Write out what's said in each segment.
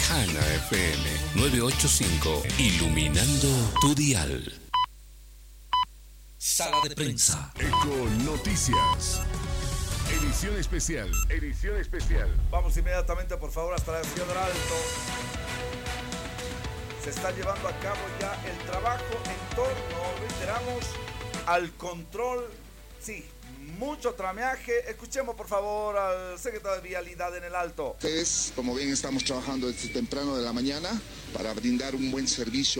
Cana FM 985, iluminando tu dial. Sala de prensa. Eco Noticias. Edición especial. Edición especial. Vamos inmediatamente, por favor, hasta la Ciudad del Alto. Se está llevando a cabo ya el trabajo en torno, reiteramos, al control. Sí, mucho trameaje. Escuchemos, por favor, al secretario de Vialidad en el Alto. Ustedes, como ven, estamos trabajando desde temprano de la mañana para brindar un buen servicio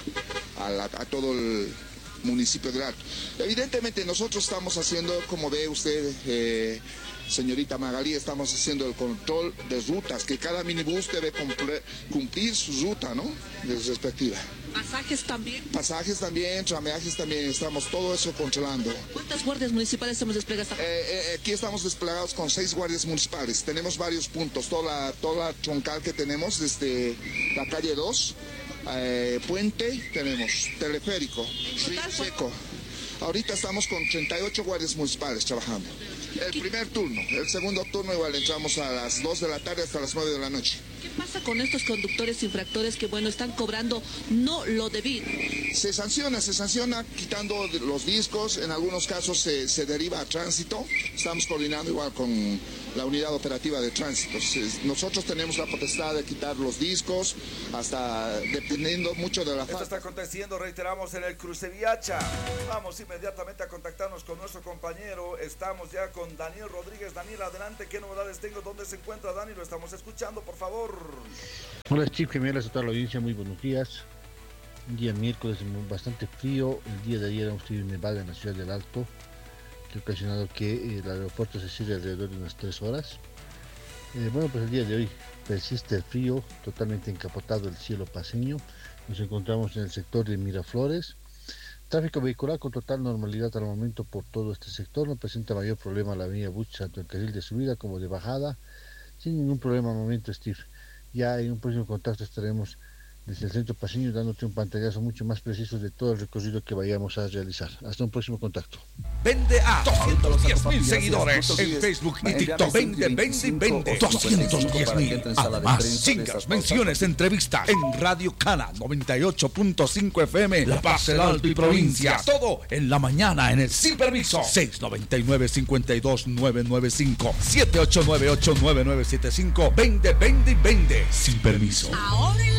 a todo el municipio del Alto. Evidentemente nosotros estamos haciendo, como ve usted, señorita Magalí, estamos haciendo el control de rutas, que cada minibús debe cumplir su ruta, ¿no? Respectiva. ¿Pasajes también? Pasajes también, trameajes también, estamos todo eso controlando. ¿Cuántas guardias municipales hemos desplegado? Aquí estamos desplegados con 6 guardias municipales. Tenemos varios puntos, toda la troncal que tenemos, desde la calle 2, Puente, tenemos Teleférico, Río Seco. Ahorita estamos con 38 guardias municipales trabajando. El primer turno, el segundo turno igual entramos a las 2 de la tarde hasta las 9 de la noche. ¿Qué pasa con estos conductores infractores que, bueno, están cobrando no lo debido? Se sanciona quitando los discos, en algunos casos se deriva a tránsito. Estamos coordinando igual con la unidad operativa de tránsito. Nosotros tenemos la potestad de quitar los discos, hasta dependiendo mucho de la Esto falta. está aconteciendo, reiteramos, en el Cruce Viacha. Vamos inmediatamente a contactarnos con nuestro compañero. Estamos ya con Daniel Rodríguez. Daniel, adelante, ¿qué novedades tengo? ¿Dónde se encuentra Dani? Lo estamos escuchando, por favor. Hola, Chief, gemelas a toda la audiencia, muy buenos días. Un día miércoles bastante frío. El día de ayer hemos tenido nevada en la ciudad del Alto, que ha ocasionado que el aeropuerto se cierre alrededor de unas 3 horas. Bueno, pues el día de hoy persiste el frío, totalmente encapotado el cielo paceño. Nos encontramos en el sector de Miraflores. Tráfico vehicular con total normalidad al momento por todo este sector. No presenta mayor problema la avenida Buch, tanto en carril de subida como de bajada. Sin ningún problema al momento, Steve. Ya en un próximo contacto estaremos desde el centro paceño dándote un pantallazo mucho más preciso de todo el recorrido que vayamos a realizar. Hasta un próximo contacto. Vende a 210.000 seguidores en Facebook y TikTok. Vende. 210.000. Además, sigas, menciones, entrevistas en Radio Cana 98.5 FM, La Paz, el Alto y provincia. Todo en la mañana en el Sin Permiso. 699-52-995 7898-9975. Vende. Sin permiso. Ahora